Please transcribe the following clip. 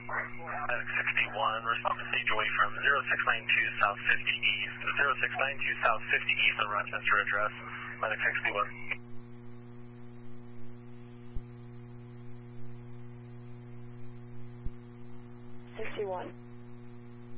Medic 61, response to Sage away from 0692 South 50 East. 0692 South 50 East on Rochester address. Medic 61. 61.